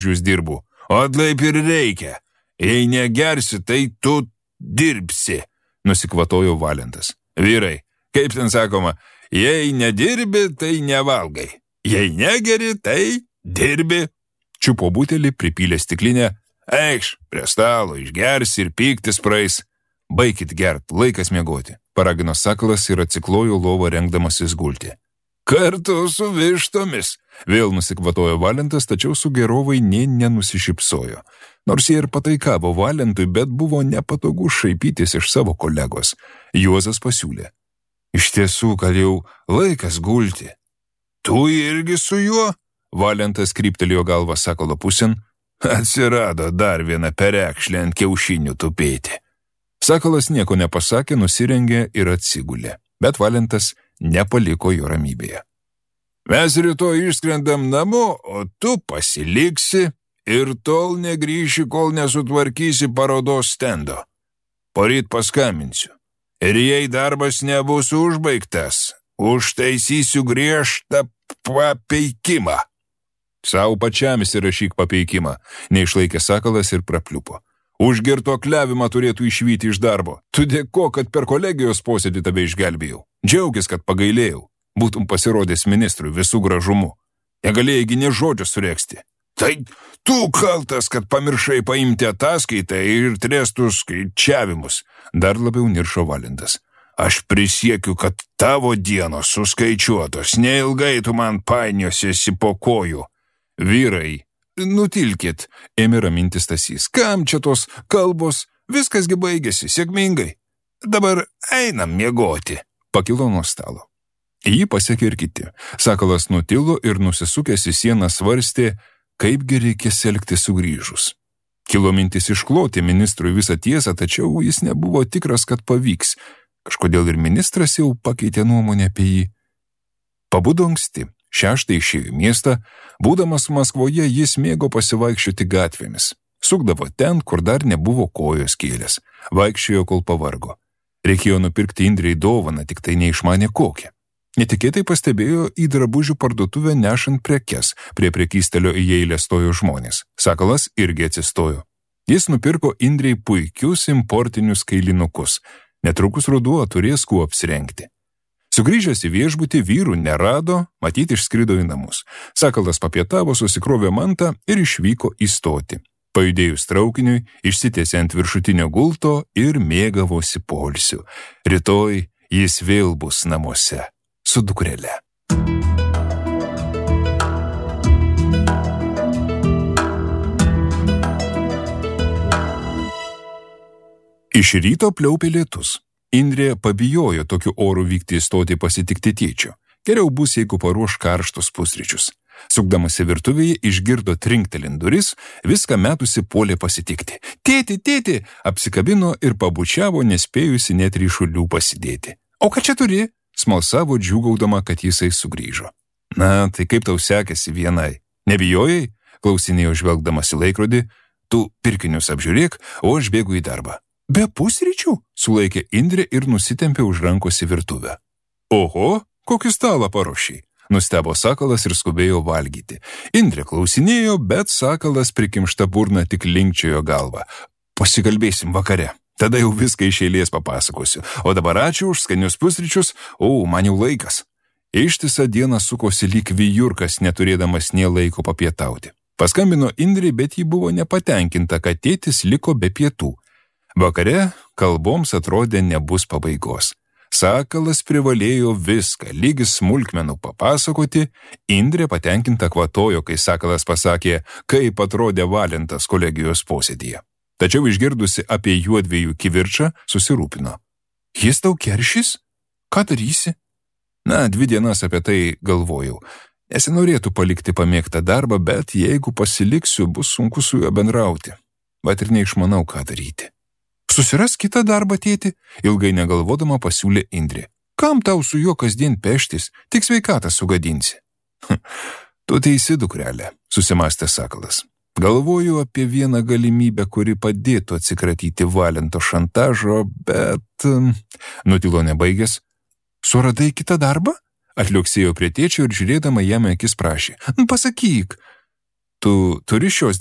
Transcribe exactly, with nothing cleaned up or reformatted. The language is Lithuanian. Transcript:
jūs dirbu. O taip ir reikia. Jei negersi, tai tu dirbsi, nusikvatojo Valentas. Vyrai, kaip ten sakoma, jei nedirbi, tai nevalgai. Jei negeri, tai dirbi. Čiupo butelį, pripylė stiklinę. Eikš, prie stalo, išgersi ir pyktis praeis. Baikit gert, laikas miegoti, paragino Sakalas ir atsiklojo lovą rengdamasis gulti. Kartu su vištomis, vėl nusikvatojo Valentas, tačiau su gerovai nė nenusišypsojo. Nors jie ir pataikavo Valentui, bet buvo nepatogu šaipytis iš savo kolegos. Juozas pasiūlė. Iš tiesų, gal jau laikas gulti. Tu irgi su juo? Valentas kryptelėjo galvą Sakalo pusėn. Atsirado dar viena perekšlė ant kiaušinių tupėti. Sakalas nieko nepasakė, nusirengė ir atsigulė, bet Valentas nepaliko jo ramybėje. Mes rytoj išskrendam namo, o tu pasiliksi ir tol negrįši, kol nesutvarkysi parodos stendo. Poryt paskambinsiu. Ir jei darbas nebus užbaigtas, užtaisysiu griežtą papeikimą. Sau pačiam įsirašyk papeikimą, neišlaikė Sakalas ir prapliupo. Už girtuokliavimą turėtų išvyti iš darbo. Tu dėko, kad per kolegijos posėdį tave išgelbėjau. Džiaugis, kad pagailėjau. Būtum pasirodęs ministrui visų gražumu. Negalėjai gi nė žodžio sureksti. Tai tu kaltas, kad pamiršai paimti ataskaitą ir trėstus skaičiavimus. Dar labiau niršo Valentas. Aš prisiekiu, kad tavo dienos suskaičiuotos. Neilgai tu man painiosiesi po kojų. Vyrai, nutilkit, ėmė raminti Stasys. Kam čia tos kalbos? Viskasgi baigėsi, sėkmingai. Dabar einam miegoti. Pakilo nuo stalo. Jį pasiekė ir kiti. Sakalas nutilo ir nusisukęs į sieną svarstė, kaipgi reikės elgtis sugrįžus. Kilo mintis iškloti ministrui visą tiesą, tačiau jis nebuvo tikras, kad pavyks. Kažkodėl ir ministras jau pakeitė nuomonę apie jį. Pabudo anksti. Šeštą išėjo į miestą, būdamas Maskvoje jis mėgo pasivaikščioti gatvėmis. Sukdavo ten, kur dar nebuvo kojos kėlės. Vaikščiojo, kol pavargo. Reikėjo nupirkti Indrei dovaną, tik tai neišmanė kokią. Netikėtai pastebėjo į drabužių parduotuvę nešant prekes. Prie prekystelio į eilę stojo žmonės. Sakalas irgi atsistojo. Jis nupirko Indrei puikius importinius kailinukus. Netrukus ruduo turės kuo apsirengti. Sugrįžęs į viešbutį vyrų nerado, matyti išskrido į namus. Sakalas papietavo, susikrovė mantą ir išvyko į stotį. Pajudėjus traukiniui, išsitiesė ant viršutinio gulto ir mėgavosi poilsiu. Rytoj jis vėl bus namuose su dukrele. Iš ryto pliaupė lietus. Indrė pabijojo tokiu oru vykti į stotį pasitikti tėčio. Geriau bus, jeigu paruoš karštus pusryčius. Sukdamasi virtuvėje išgirdo trinktelint duris, viską metusi puolė pasitikti. Tėti, tėti, apsikabino ir pabučiavo, nespėjusi net ryšulių pasidėti. O ką čia turi? Smalsavo džiūgaudama, kad jisai sugrįžo. Na, tai kaip tau sekėsi vienai? Nebijojai? Klausinėjo žvelgdamas į laikrodį. Tu pirkinius apžiūrėk, o aš bėgu į darbą. Be pusryčių? Sulaikė Indrė ir nusitempė už rankos į virtuvę. Oho, kokį stalą paruošei? Nustebo Sakalas ir skubėjo valgyti. Indrė klausinėjo, bet Sakalas prikimšta burna tik linkčiojo galvą. Pasikalbėsim vakare. Tada jau viską iš eilės papasakosiu. O dabar ačiū už skanius pusryčius, o, man jau laikas. Ištisą dieną sukosi lyg vijurkas, neturėdamas nė laiko papietauti. Paskambino Indrė, bet ji buvo nepatenkinta, kad tėtis liko be pietų. Vakare kalboms atrodė nebus pabaigos. Sakalas privalėjo viską, lygis smulkmenų papasakoti, Indrė patenkinta kvatojo, kai Sakalas pasakė, kaip atrodė Valentas kolegijos posėdyje. Tačiau išgirdusi apie juodviejų kivirčą, susirūpino. Jis tau keršys? Ką darysi? Na, dvi dienas apie tai galvojau. Nesinorėtų palikti pamėgtą darbą, bet jeigu pasiliksiu, bus sunku su juo bendrauti. Bet ir neišmanau, ką daryti. Susiras kitą darbą, tėti, ilgai negalvodama pasiūlė Indrė. Kam tau su juo kasdien peštis, tik sveikatą sugadinsi? Tu teisi, dukrelė, susimastė Sakalas. Galvoju apie vieną galimybę, kuri padėtų atsikratyti Valento šantažo, bet... Nutilo nebaigęs. Suradai kitą darbą? Atliuksėjo prie tėčio ir žiūrėdama jam akis prašė. Pasakyk. Tu turi šios